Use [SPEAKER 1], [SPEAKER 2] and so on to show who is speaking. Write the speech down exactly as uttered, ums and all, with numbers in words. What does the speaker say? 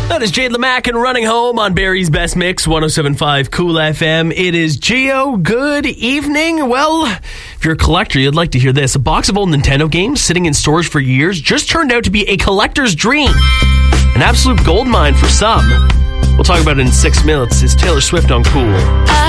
[SPEAKER 1] That is Jade Lamack and Running Home on Barry's Best Mix, one oh seven point five Cool F M. It is Gio. Good evening. Well, if you're a collector, you'd like to hear this. A box of old Nintendo games sitting in storage for years just turned out to be a collector's dream. An absolute goldmine for some. We'll talk about it in six minutes. It's Taylor Swift on Cool.